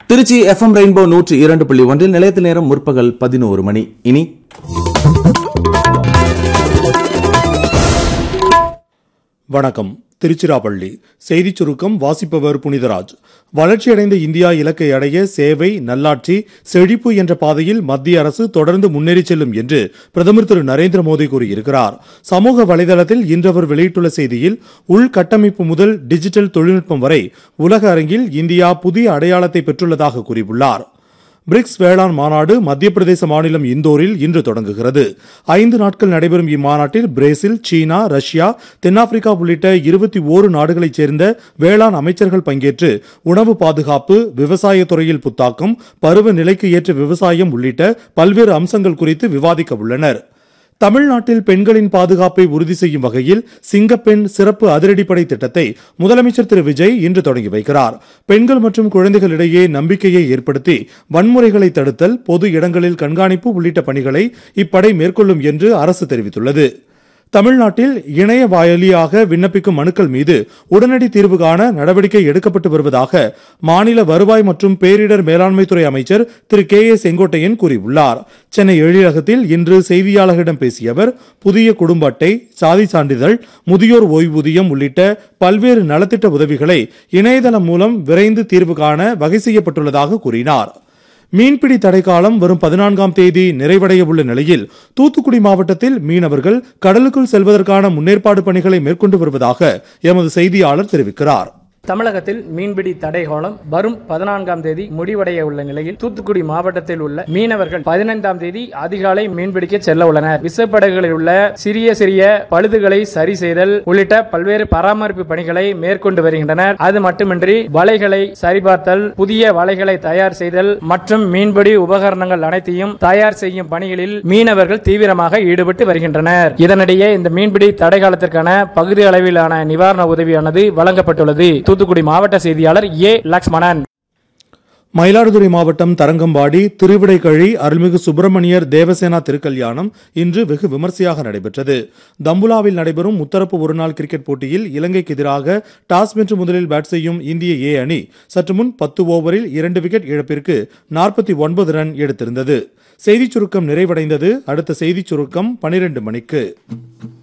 Trichy FM rainbow 102.1 நிலையத்தில் நேரம் முற்பகல் 11 மணி. இனி வணக்கம். திருச்சிராப்பள்ளி செய்திச் சுருக்கம் வாசிப்பவர் புனிதராஜ். வளர்ச்சியடைந்த இந்தியா இலக்கை அடைய சேவை, நல்லாட்சி, செழிப்பு என்ற பாதையில் மத்திய அரசு தொடர்ந்து முன்னேறி செல்லும் என்று பிரதமர் திரு நரேந்திர மோடி கூறியிருக்கிறார். சமூக வலைதளத்தில் இன்று அவர் வெளியிட்டுள்ள செய்தியில், உள்கட்டமைப்பு முதல் டிஜிட்டல் தொழில்நுட்பம் வரை உலக அரங்கில் இந்தியா புதிய அடையாளத்தை பெற்றுள்ளதாக கூறியுள்ளார். பிரிக்ஸ் வேளாண் மாநாடு மத்திய பிரதேச மாநிலம் இந்தோரில் இன்று தொடங்குகிறது. 5 நாட்கள் நடைபெறும் இம்மாநாட்டில் பிரேசில், சீனா, ரஷ்யா, தென்னாப்பிரிக்கா உள்ளிட்ட 21 நாடுகளைச் சேர்ந்த வேளாண் அமைச்சர்கள் பங்கேற்று உணவு பாதுகாப்பு, விவசாய துறையில் புத்தாக்கம், பருவ நிலைக்கு ஏற்ற விவசாயம் உள்ளிட்ட பல்வேறு அம்சங்கள் குறித்து விவாதிக்க உள்ளனர். தமிழ்நாட்டில் பெண்களின் பாதுகாப்பை உறுதி செய்யும் வகையில் சிங்கப்பெண் சிறப்பு அதிரடிப்படை திட்டத்தை முதலமைச்சர் திரு விஜய் இன்று தொடங்கி வைக்கிறார். பெண்கள் மற்றும் குழந்தைகளிடையே நம்பிக்கையை ஏற்படுத்தி வன்முறைகளை தடுத்தல், பொது இடங்களில் கண்காணிப்பு உள்ளிட்ட பணிகளை இப்படை மேற்கொள்ளும் என்று அரசு தெரிவித்துள்ளது. தமிழ்நாட்டில் இணைய வாயிலாக விண்ணப்பிக்கும் மனுக்கள் மீது உடனடி தீர்வு காண நடவடிக்கை எடுக்கப்பட்டு வருவதாக மாநில வருவாய் மற்றும் பேரிடர் மேலாண்மைத்துறை அமைச்சர் திரு KA செங்கோட்டையன் கூறியுள்ளார். சென்னை எழிலகத்தில் இன்று செய்தியாளர்களிடம் பேசிய அவர், புதிய குடும்ப அட்டை, சாதி சான்றிதழ், முதியோர் ஓய்வூதியம் உள்ளிட்ட பல்வேறு நலத்திட்ட உதவிகளை இணையதளம் மூலம் விரைந்து தீர்வு காண வகை செய்யப்பட்டுள்ளதாக கூறினார். மீன்பிடி தடைக்காலம் வரும் 14ஆம் தேதி நிறைவடைய உள்ள நிலையில் தூத்துக்குடி மாவட்டத்தில் மீனவர்கள் கடலுக்குள் செல்வதற்கான முன்னேற்பாடு பணிகளை மேற்கொண்டு வருவதாக எமது செய்தியாளர் தெரிவிக்கிறார். தமிழகத்தில் மீன்பிடி தடை காலம் வரும் 14ஆம் தேதி முடிவடைய உள்ள நிலையில் தூத்துக்குடி மாவட்டத்தில் உள்ள மீனவர்கள் 15ஆம் தேதி அதிகாலை மீன்பிடிக்க செல்ல உள்ளனர். விசைப்படகுகளில் உள்ள சிறிய சிறிய பழுதுகளை சரி செய்தல் உள்ளிட்ட பல்வேறு பராமரிப்பு பணிகளை மேற்கொண்டு வருகின்றனர். அது மட்டுமின்றி வலைகளை சரிபார்த்தல், புதிய வலைகளை தயார் செய்தல் மற்றும் மீன்பிடி உபகரணங்கள் அனைத்தையும் தயார் செய்யும் பணிகளில் மீனவர்கள் தீவிரமாக ஈடுபட்டு வருகின்றனர். இதனிடையே இந்த மீன்பிடி தடை காலத்திற்கான பகுதி அளவிலான நிவாரண உதவியானது வழங்கப்பட்டுள்ளது. தூத்துக்குடி மாவட்ட செய்தியாளர் A. லக்ஷ்மணன். மயிலாடுதுறை மாவட்டம் தரங்கம்பாடி திருவிடைக்கழி அருள்மிகு சுப்பிரமணியர் தேவசேனா திருக்கல்யாணம் இன்று வெகு விமர்சையாக நடைபெற்றது. தம்புலாவில் நடைபெறும் முத்தரப்பு ஒருநாள் கிரிக்கெட் போட்டியில் இலங்கைக்கு எதிராக டாஸ் வென்று முதலில் பேட் செய்யும் இந்திய A அணி சற்று முன் 10 ஓவரில் 2 விக்கெட் இழப்பிற்கு 49 ரன் எடுத்திருந்தது. செய்திச் சுருக்கம் நிறைவடைந்தது. அடுத்த செய்திச் சுருக்கம் 12 மணிக்கு.